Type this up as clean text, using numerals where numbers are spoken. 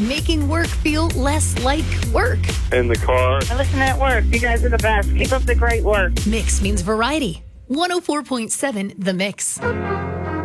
making work feel less like work. In the car. I listen at work. You guys are the best. Keep up the great work. Mix means variety. 104.7 The Mix.